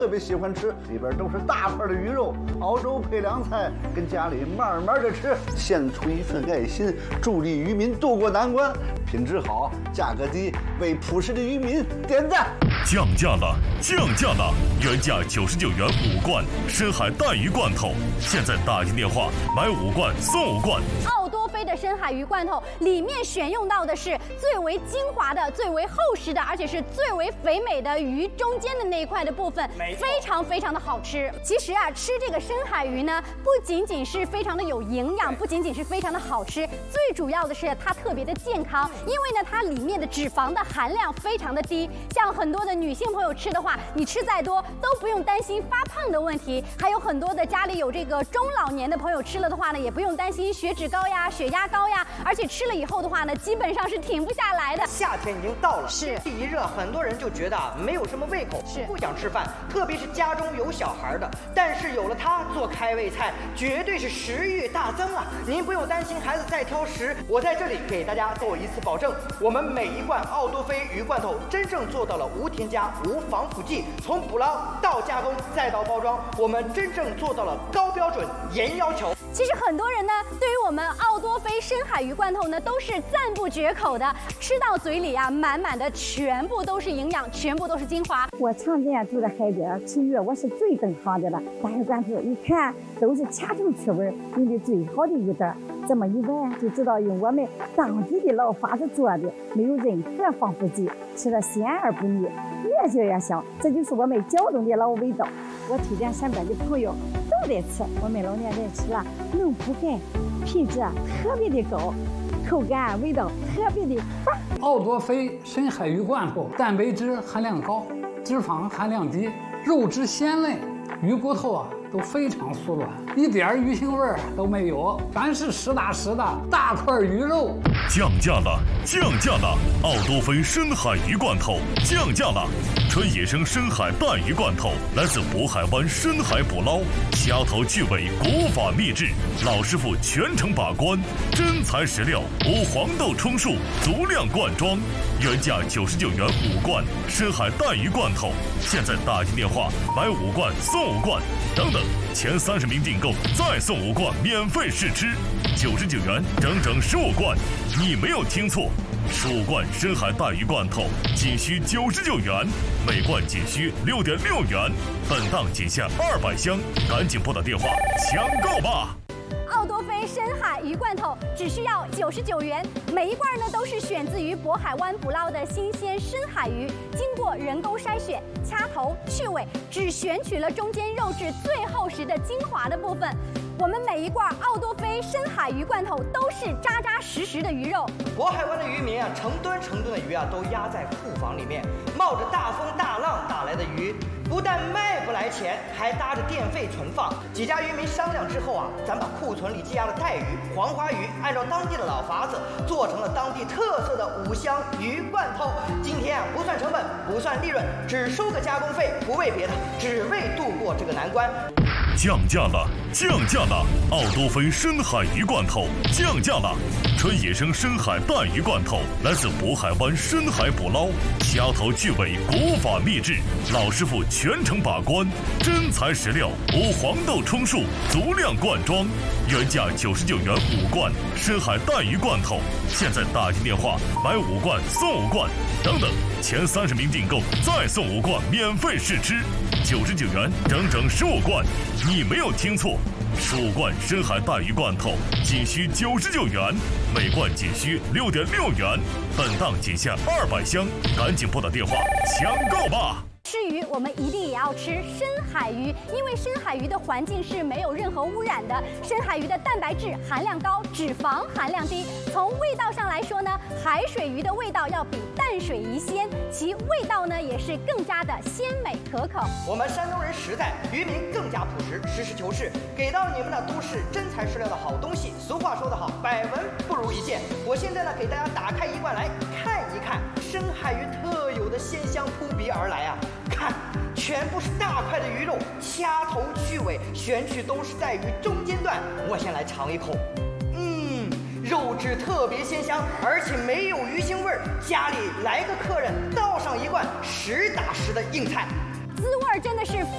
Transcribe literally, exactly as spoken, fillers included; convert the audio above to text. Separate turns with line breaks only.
特别喜欢吃，里边都是大块的鱼肉，熬粥配凉菜，跟家里慢慢的吃，献出一份爱心，助力渔民渡过难关，品质好，价格低，为朴实的渔民点赞。
降价了，降价了！原价九十九元五罐深海带鱼罐头，现在打进电话买五罐送五罐。
奥多菲的深海鱼罐头里面选用到的是最为精华的、最为厚实的，而且是最为肥美的鱼中间的那一块的部分，非常非常的好吃。其实啊，吃这个深海鱼呢，不仅仅是非常的有营养，不仅仅是非常的好吃，最主要的是它特别的健康，因为呢，它里面的脂肪的含量非常的低，像很多的女性朋友吃的话，你吃再多都不用担心发胖的问题，还有很多的家里有这个中老年的朋友吃了的话呢，也不用担心血脂高呀、血压高呀，而且吃了以后的话呢，基本上是停不下来的。
夏天已经到了，
是
天气一热，很多人就觉得啊没有什么胃口，
是
不想吃饭，特别是家中有小孩的。但是有了它做开胃菜，绝对是食欲大增啊！您不用担心孩子再挑食，我在这里给大家做一次保证，我们每一罐奥多菲鱼罐头真正做到了无添加、无防腐剂，从捕捞到加工再到包装，我们真正做到了高标准、严要求。
其实很多人呢，对于我们奥多菲深海鱼罐头呢，都是赞不绝口的，吃到嘴里啊，满满的全部都是营养，全部都是精华。
我常年住在海边吃鱼，我是最懂行的了。大鱼罐头一看都是掐头去味，用的最好的鱼胆，这么一闻就知道用我们当地的老法子做的，没有任何防腐剂，吃了鲜而不腻，越嚼越香，这就是我们胶东的老味道。我推荐身边的朋友都得吃，我们老年人吃了能补钙，品质特别的高，口感味道特别的棒。
奥多菲深海鱼罐头蛋白质含量高，脂肪含量低，肉质鲜嫩，鱼骨头啊都非常酥软，一点鱼腥味儿都没有，全是实打实的大块鱼肉。
降价了，降价了！奥多菲深海鱼罐头降价了，纯野生深海带鱼罐头来自渤海湾深海捕捞，虾头去尾，古法秘制，老师傅全程把关，真材实料，无黄豆充数，足量灌装。原价九十九元五罐深海带鱼罐头，现在打进电话买五罐送五罐，等等，前三十名订购再送五罐免费试吃，九十九元整整十五罐，你没有听错，十五罐深海带鱼罐头仅需九十九元，每罐仅需六点六元，本档仅限二百箱，赶紧拨打电话抢购吧！
奥多菲深海鱼罐头只需要九十九元，每一罐呢都是选自于渤海湾捕捞的新鲜深海鱼，经过人工筛选、掐头、去尾，只选取了中间肉质最厚实的精华的部分。我们每一罐奥多菲深海鱼罐头都是扎扎实实的鱼肉。
渤海湾的渔民啊，成吨成吨的鱼啊都压在库房里面，冒着大风大浪打来的鱼，不但卖不来钱，还搭着电费存放。几家渔民商量之后啊，咱把库存里积压的带鱼、黄花鱼，按照当地的老法子，做成了当地特色的五香鱼罐头。今天啊，不算成本，不算利润，只收个加工费，不为别的，只为度过这个难关。
降价了，降价了！奥多菲深海鱼罐头降价了，纯野生深海带鱼罐头来自渤海湾深海捕捞，虾头去尾，古法秘制，老师傅全程把关，真材实料，无黄豆充数，足量灌装。原价九十九元五罐深海带鱼罐头，现在打进电话买五罐送五罐，等等，前三十名订购再送五罐免费试吃，九十九元整整十五罐，你没有听错，十五罐深海带鱼罐头仅需九十九元，每罐仅需六点六元，本档仅限二百箱，赶紧拨打电话抢购吧！
吃鱼，我们一定也要吃深海鱼，因为深海鱼的环境是没有任何污染的。深海鱼的蛋白质含量高，脂肪含量低。从味道上来说呢，海水鱼的味道要比淡水鱼鲜，其味道呢也是更加的鲜美可口。
我们山东人实在，渔民更加朴实，实事求是，给到你们的都是真材实料的好东西。俗话说得好，百闻不如一见。我现在呢，给大家打开一罐来看一看，深海鱼特有的鲜香扑鼻而来啊！看，全部是大块的鱼肉，掐头去尾，选取都是在鱼中间段。我先来尝一口，嗯，肉质特别鲜香，而且没有鱼腥味儿。家里来个客人，倒上一罐实打实的硬菜，
滋味真的是